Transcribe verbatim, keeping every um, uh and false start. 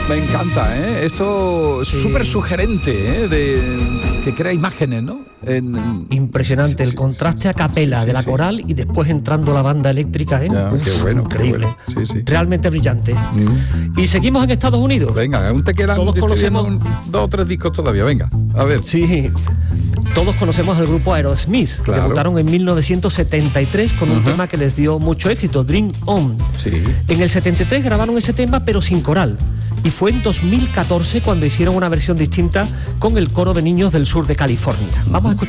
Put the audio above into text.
Me encanta, ¿eh? Esto es Sí. súper sugerente, ¿eh? De, que crea imágenes, ¿no? En, en... Impresionante, Sí, sí, el contraste a capela sí, sí, de la sí. coral y después entrando la banda eléctrica, ¿eh? Ya, Uf, qué bueno, qué increíble. bueno. Sí, sí. Realmente brillante. Mm. Y seguimos en Estados Unidos. Venga, aún te quedan Todos te estoy viendo conocemos- un- dos o tres discos todavía, venga, a ver. Sí, todos conocemos al grupo Aerosmith. Claro. Debutaron en mil novecientos setenta y tres con un Ajá. tema que les dio mucho éxito, Dream On. Sí. En el setenta y tres grabaron ese tema pero sin coral. Y fue en dos mil catorce cuando hicieron una versión distinta con el coro de niños del sur de California. Vamos a escuchar